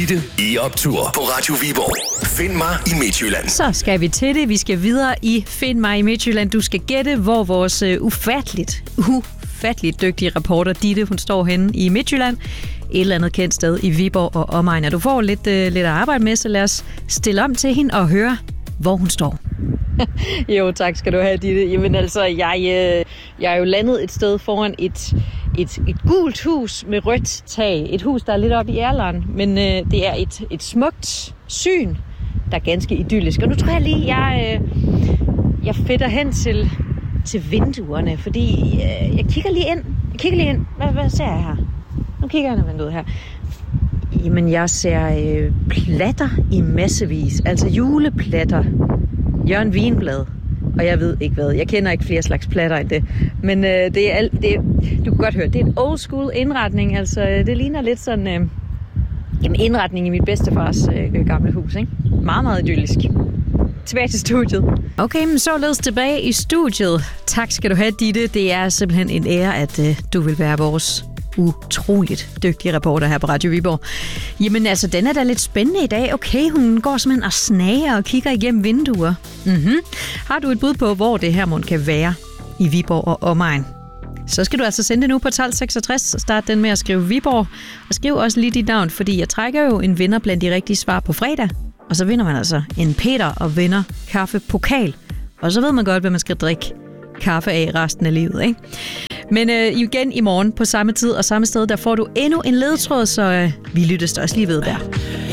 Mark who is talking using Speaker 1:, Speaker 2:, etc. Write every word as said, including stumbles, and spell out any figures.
Speaker 1: Ditte i optur på Radio Viborg. Find mig i Midtjylland.
Speaker 2: Så skal vi til det. Vi skal videre i Find mig i Midtjylland. Du skal gætte, hvor vores uh, ufatteligt, ufatteligt dygtige reporter Ditte, hun står henne i Midtjylland. Et eller andet kendt sted i Viborg og omegn. Og du får lidt, uh, lidt at arbejde med, så lad os stille om til hende og høre, hvor hun står. Jo, tak skal du have, Ditte. Jamen altså, jeg, øh, jeg er jo landet et sted foran et, et, et gult hus med rødt tag. Et hus, der er lidt oppe i Erleren, men øh, det er et, et smukt syn, der er ganske idyllisk. Og nu tror jeg lige, jeg, øh, jeg fedter hen til, til vinduerne, fordi øh, jeg kigger lige ind. Jeg kigger lige ind. Hvad, hvad ser jeg her? Nu kigger jeg ind ad vinduet her. Jamen, jeg ser øh, platter i massevis. Altså juleplatter. Jørgen Vinblad. Og jeg ved ikke hvad. Jeg kender ikke flere slags platter end det. Men øh, det er alt, det er, du kan godt høre, det er en old school indretning. Altså, det ligner lidt sådan øh, jamen, indretning i mit bedstefars øh, gamle hus. Ikke? Meget, meget idyllisk. Tilbage til studiet. Okay, men således tilbage i studiet. Tak skal du have, Ditte. Det er simpelthen en ære, at øh, du vil være vores utroligt dygtig reporter her på Radio Viborg. Jamen altså, den er da lidt spændende i dag. Okay, hun går simpelthen og snager og kigger igennem vinduer. Mm-hmm. Har du et bud på, hvor det her mon kan være i Viborg og omegn? Så skal du altså sende det nu på tolv seksogtres og starte den med at skrive Viborg. Og skriv også lige dit navn, fordi jeg trækker jo en vinder blandt de rigtige svar på fredag. Og så vinder man altså en Peter og vinder kaffepokal. Og så ved man godt, hvad man skal drikke kaffe af resten af livet, ikke? Men øh, igen i morgen på samme tid og samme sted, der får du endnu en ledtråd, så øh, vi lyttes også lige ved der.